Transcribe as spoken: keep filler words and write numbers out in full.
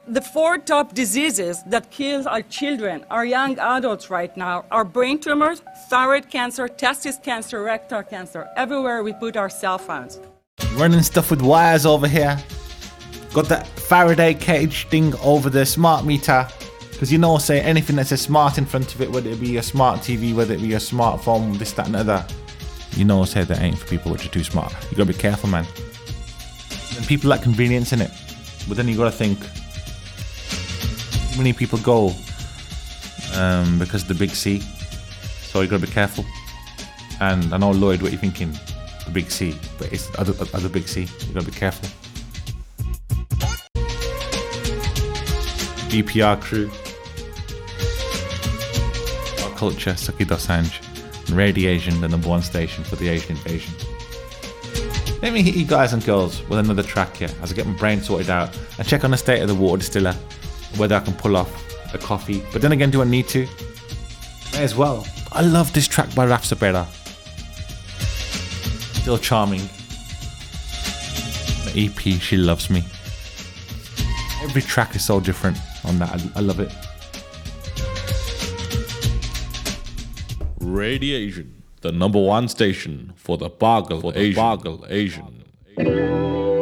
The four top diseases that kill our children, our young adults right now, are brain tumors, thyroid cancer, testis cancer, rectal cancer, everywhere we put our cell phones. Running stuff with wires over here. Got that Faraday cage thing over the smart meter. Because you know, say anything that says smart in front of it, whether it be a smart T V, whether it be a smartphone, this, that and other, you know, say that ain't for people which are too smart. You gotta be careful, man. And people like convenience in it. But then you gotta think, many people go um, because of the big C, so you gotta be careful. And I know, Lloyd, what you're thinking, the big C, but it's other, other big C, you gotta be careful. E P R crew, Our Culture, Suki Dosanjh, and Radio Asian, the number one station for the Asian invasion. Let me hit you guys and girls with another track here as I get my brain sorted out and check on the state of the water distiller, whether I can pull off a coffee. But then again, do I need to? May as well. I love this track by Raf Sabera. Still charming. The E P, She Loves Me. Every track is so different on that. I, I love it. Radio Asian, the number one station for the Bargle, for the Asian. Bargle Asian.